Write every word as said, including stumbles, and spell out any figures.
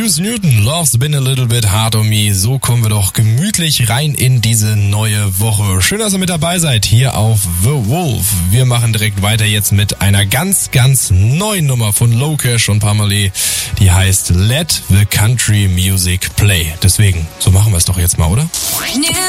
Juice Newton, Love's Been a Little Bit Hard on Me. So kommen wir doch gemütlich rein in diese neue Woche. Schön, dass ihr mit dabei seid hier auf The Wolf. Wir machen direkt weiter jetzt mit einer ganz, ganz neuen Nummer von Lokesh und Parmalee. Die heißt Let the Country Music Play. Deswegen, so machen wir es doch jetzt mal, oder?